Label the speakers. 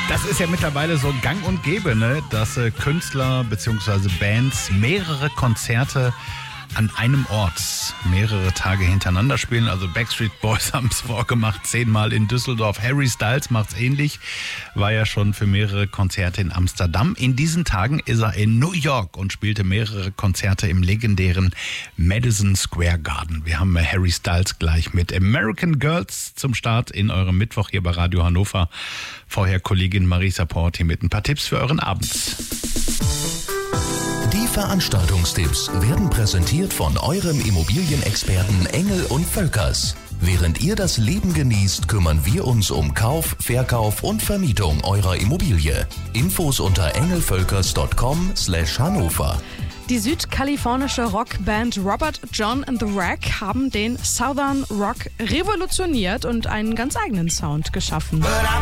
Speaker 1: Das ist ja mittlerweile so gang und gäbe, ne? Dass Künstler bzw. Bands mehrere Konzerte an einem Ort mehrere Tage hintereinander spielen. Also Backstreet Boys haben es vorgemacht, 10-mal in Düsseldorf. Harry Styles macht es ähnlich, war ja schon für mehrere Konzerte in Amsterdam. In diesen Tagen ist er in New York und spielte mehrere Konzerte im legendären Madison Square Garden. Wir haben Harry Styles gleich mit American Girls zum Start in eurem Mittwoch hier bei Radio Hannover. Vorher Kollegin Marisa Porti mit ein paar Tipps für euren Abend.
Speaker 2: Die Veranstaltungstipps werden präsentiert von eurem Immobilienexperten Engel und Völkers. Während ihr das Leben genießt, kümmern wir uns um Kauf, Verkauf und Vermietung eurer Immobilie. Infos unter engelvölkers.com/Hannover.
Speaker 3: Die südkalifornische Rockband Robert John and the Wreck haben den Southern Rock revolutioniert und einen ganz eigenen Sound geschaffen.